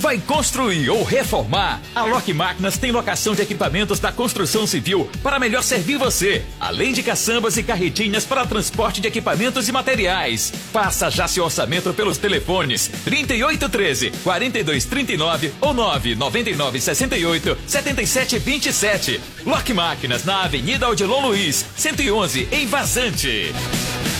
Vai construir ou reformar? A Lock Máquinas tem locação de equipamentos da construção civil para melhor servir você, além de caçambas e carretinhas para transporte de equipamentos e materiais. Faça já seu orçamento pelos telefones 3813-4239 ou 99968-7727. Lock Máquinas na Avenida Odilon Luiz, 111, em Vazante.